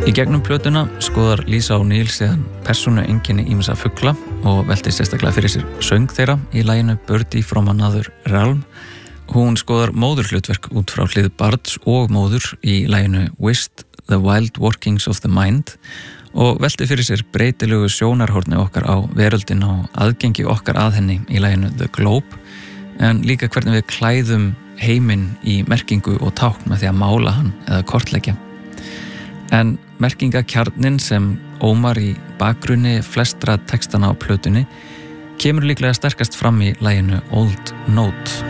Í gegnum plötuna skoðar Lisa O'Neill síðan persónueinkenni ýmissa fugla og veltir sérstaklega fyrir sér söng þeirra í laginu Birdie from Another Realm. Hún skoðar móðurhlutverk út frá hlið barns og móður í laginu Whist, The Wild Workings of the Mind og veltir fyrir sér breytilegu sjónarhorni okkar á veröldin og aðgengi okkar að henni í laginu The Globe, en líka hvernig við klæðum heiminn í merkingu og tákn með því að mála hann eða kortleggja. En merkingakjarnin sem ómar í bakgrunni flestra textana á plötunni kemur líklega sterkast fram í laginu Old Note.